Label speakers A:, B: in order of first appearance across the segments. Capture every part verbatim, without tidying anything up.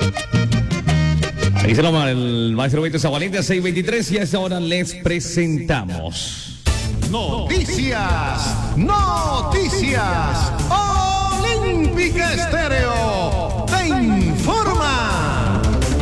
A: Aquí se llama el maestro Beto Zavalente a seis veintitrés y a esta hora les presentamos
B: Noticias, noticias, Olímpica Estéreo te informa.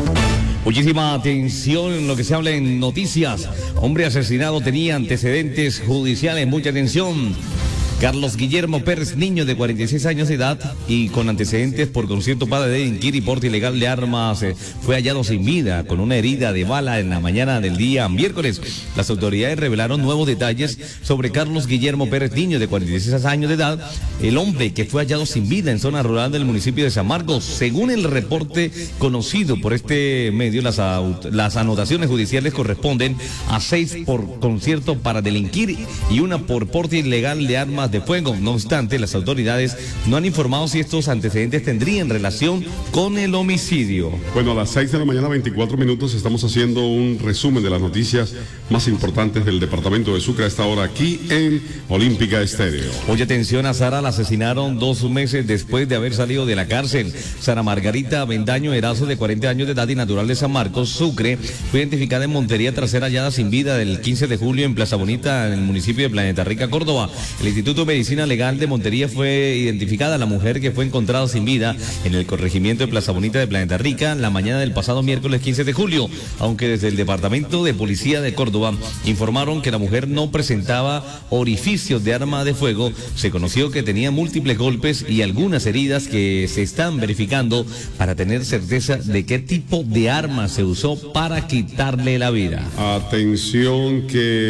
A: Muchísima atención en lo que se habla en noticias. Hombre asesinado tenía antecedentes judiciales, mucha atención. Carlos Guillermo Pérez, niño de cuarenta y seis años de edad y con antecedentes por concierto padre de delinquir y porte ilegal de armas, eh, fue hallado sin vida con una herida de bala en la mañana del día miércoles. Las autoridades revelaron nuevos detalles sobre Carlos Guillermo Pérez, niño de cuarenta y seis años de edad, el hombre que fue hallado sin vida en zona rural del municipio de San Marcos. Según el reporte conocido por este medio, las, las anotaciones judiciales corresponden a seis por concierto para delinquir y una por porte ilegal de armas de fuego. No obstante, las autoridades no han informado si estos antecedentes tendrían relación con el homicidio.
C: Bueno, a las seis de la mañana, veinticuatro minutos, estamos haciendo un resumen de las noticias más importantes del departamento de Sucre a esta hora aquí en Olímpica Estéreo.
A: Oye, atención, a Sara la asesinaron dos meses después de haber salido de la cárcel. Sara Margarita Avendaño Erazo, de cuarenta años de edad y natural de San Marcos, Sucre, fue identificada en Montería tras ser hallada sin vida del quince de julio en Plaza Bonita, en el municipio de Planeta Rica, Córdoba. El Instituto de Medicina Legal de Montería fue identificada la mujer que fue encontrada sin vida en el corregimiento de Plaza Bonita de Planeta Rica la mañana del pasado miércoles quince de julio, aunque desde el Departamento de Policía de Córdoba informaron que la mujer no presentaba orificios de arma de fuego. Se conoció que tenía múltiples golpes y algunas heridas que se están verificando para tener certeza de qué tipo de arma se usó para quitarle la vida.
C: Atención,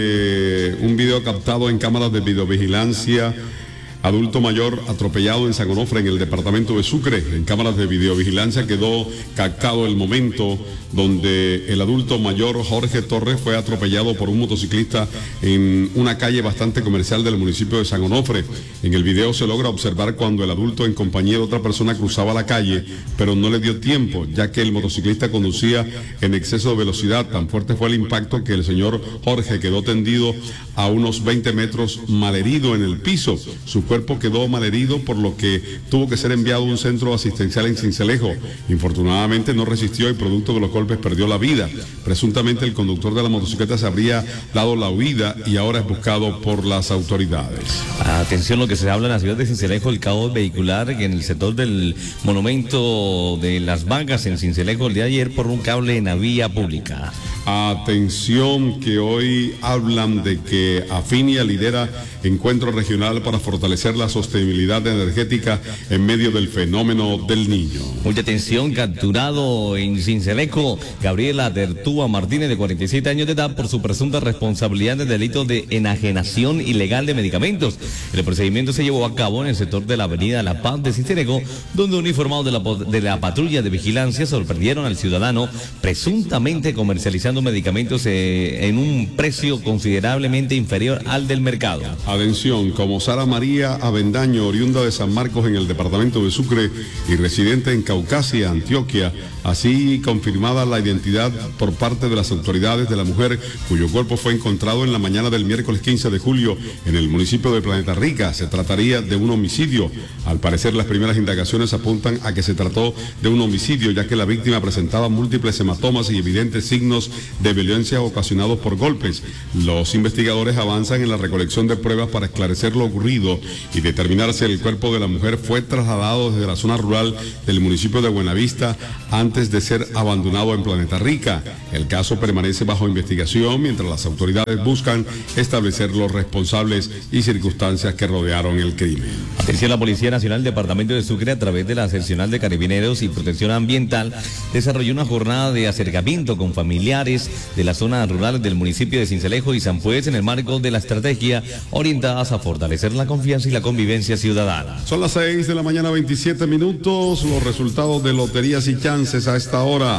C: que un video captado en cámaras de videovigilancia, adulto mayor atropellado en San Onofre, en el departamento de Sucre. En cámaras de videovigilancia quedó captado el momento donde el adulto mayor Jorge Torres fue atropellado por un motociclista en una calle bastante comercial del municipio de San Onofre. En el video se logra observar cuando el adulto en compañía de otra persona cruzaba la calle, pero no le dio tiempo, ya que el motociclista conducía en exceso de velocidad. Tan fuerte fue el impacto que el señor Jorge quedó tendido a unos veinte metros malherido en el piso. Su cuerpo quedó malherido, por lo que tuvo que ser enviado a un centro asistencial en Sincelejo. Infortunadamente no resistió y producto de los golpes perdió la vida. Presuntamente el conductor de la motocicleta se habría dado la huida y ahora es buscado por las autoridades.
A: Atención, lo que se habla en la ciudad de Sincelejo, el caos vehicular en el sector del monumento de las Vagas en Sincelejo el día de ayer por un cable en la vía pública.
C: Atención, que hoy hablan de que Afinia lidera encuentro regional para fortalecer la sostenibilidad energética en medio del fenómeno del Niño.
A: Mucha atención, capturado en Sincelejo Gabriela Tertúa Martínez, de cuarenta y siete años de edad, por su presunta responsabilidad en delito de enajenación ilegal de medicamentos. El procedimiento se llevó a cabo en el sector de la avenida La Paz de Sincelejo, donde uniformados de la, de la patrulla de vigilancia sorprendieron al ciudadano presuntamente comercializando medicamentos eh, en un precio considerablemente inferior al del mercado.
C: Atención, como Sara María Avendaño, oriunda de San Marcos en el departamento de Sucre y residente en Caucasia, Antioquia, así confirmada la identidad por parte de las autoridades de la mujer cuyo cuerpo fue encontrado en la mañana del miércoles quince de julio en el municipio de Planeta Rica. Se trataría de un homicidio. Al parecer, las primeras indagaciones apuntan a que se trató de un homicidio, ya que la víctima presentaba múltiples hematomas y evidentes signos de violencia ocasionados por golpes. Los investigadores avanzan en la recolección de pruebas para esclarecer lo ocurrido y determinar si el cuerpo de la mujer fue trasladado desde la zona rural del municipio de Buenavista antes de ser abandonado en Planeta Rica. El caso permanece bajo investigación mientras las autoridades buscan establecer los responsables y circunstancias que rodearon el crimen.
A: Atención, la Policía Nacional Departamento de Sucre, a través de la Seccional de Carabineros y Protección Ambiental, desarrolló una jornada de acercamiento con familiares de la zona rural del municipio de Sincelejo y San Pues en el marco de la estrategia orientadas a fortalecer la confianza y la convivencia ciudadana.
C: Son las seis de la mañana, veintisiete minutos. Los resultados de loterías y chances a esta hora.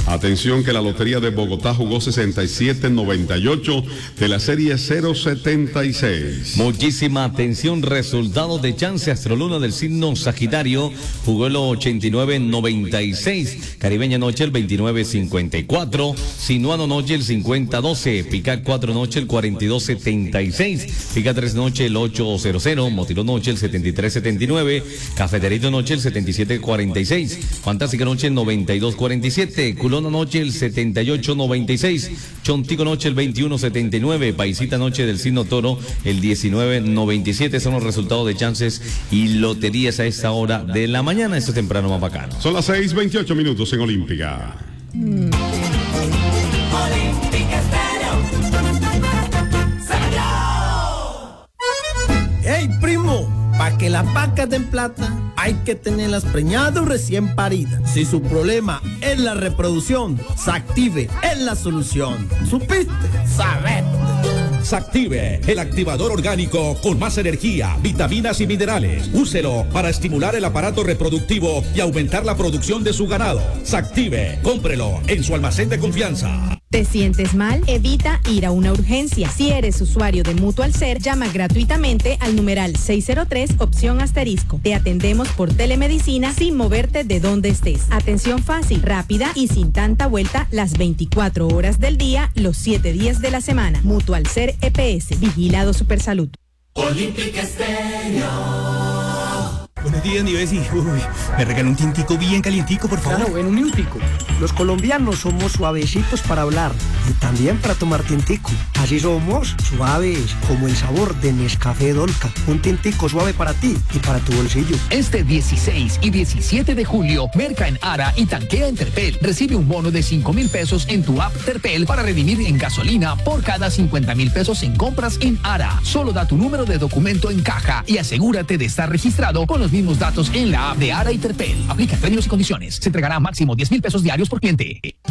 C: Atención que la Lotería de Bogotá jugó sesenta y siete noventa y ocho de la serie cero setenta y seis.
A: Muchísima atención, resultados de chance. Astroluna del signo Sagitario jugó el ochenta y nueve noventa y seis. Caribeña Noche el veintinueve cincuenta y cuatro. Sinuano Noche el cincuenta doce. Pica cuatro Noche el cuarenta y dos setenta y seis. Pica tres Noche el ocho cero. Motilón Noche el setenta y tres setenta y nueve. Cafeterito Noche el setenta y siete cuarenta y seis. Fantástica Noche el noventa y dos cuarenta y siete. Culona Noche el setenta y ocho noventa y seis. Chontico Noche el veintiuno setenta y nueve. Paisita Noche del signo Toro el diecinueve noventa y siete. Son los resultados de chances y loterías a esta hora de la mañana. Este temprano más bacano.
C: Son las seis veintiocho minutos en Olímpica. Mm. Olímpica
D: ¡Hey, primo! Pa' que las vacas den plata, hay que tenerlas preñadas o recién paridas. Si su problema es la reproducción, Sactive es la solución. ¿Supiste? ¡Sabete!
E: Sactive, el activador orgánico con más energía, vitaminas y minerales. Úselo para estimular el aparato reproductivo y aumentar la producción de su ganado. Sactive, cómprelo en su almacén de confianza.
F: ¿Te sientes mal? Evita ir a una urgencia. Si eres usuario de Mutual Ser, llama gratuitamente al numeral seis cero tres, opción asterisco. Te atendemos por telemedicina sin moverte de donde estés. Atención fácil, rápida y sin tanta vuelta las veinticuatro horas del día, los siete días de la semana. Mutual Ser E P S, Vigilado Supersalud.
G: Olímpica Estéreo.
H: Buenos días, mi Bessie. Uy, me regaló un tintico bien calientico, por favor.
I: Claro, bueno, un minutico. Los colombianos somos suavecitos para hablar y también para tomar tintico. Así somos suaves, como el sabor de Nescafé Dolca. Un tintico suave para ti y para tu bolsillo.
J: Este dieciséis y diecisiete de julio, merca en Ara y tanquea en Terpel. Recibe un bono de cinco mil pesos en tu app Terpel para redimir en gasolina por cada cincuenta mil pesos en compras en Ara. Solo da tu número de documento en caja y asegúrate de estar registrado con los mismos datos en la app de Ara y Terpel. Aplica términos y condiciones. Se entregará máximo diez mil pesos diarios por cliente.